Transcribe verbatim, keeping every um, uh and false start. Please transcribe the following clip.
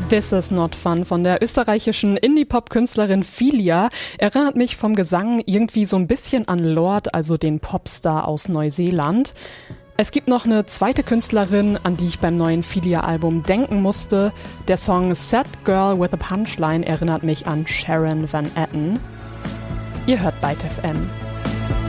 This is not fun von der österreichischen Indie-Pop-Künstlerin Filia erinnert mich vom Gesang irgendwie so ein bisschen an Lorde, also den Popstar aus Neuseeland. Es gibt noch eine zweite Künstlerin, an die ich beim neuen Filia-Album denken musste. Der Song Sad Girl with a Punchline erinnert mich an Sharon Van Etten. Ihr hört Byte F M.